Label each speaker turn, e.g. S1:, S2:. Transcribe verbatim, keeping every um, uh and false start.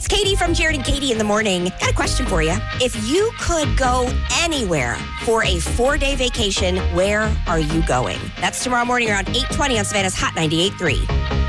S1: It's Katie from Jared and Katie in the Morning. Got a question for you. If you could go anywhere for a four-day vacation, where are you going? That's tomorrow morning around eight twenty on Savannah's Hot ninety-eight point three.